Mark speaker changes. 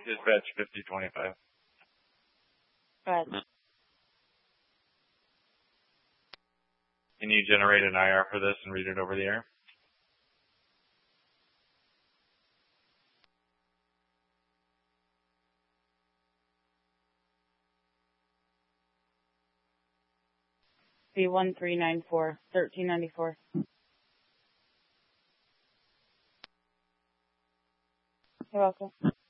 Speaker 1: Dispatch 5025.
Speaker 2: Go ahead.
Speaker 1: Can you generate an IR for this and read it over the air?
Speaker 2: B1394, 1394. You're welcome.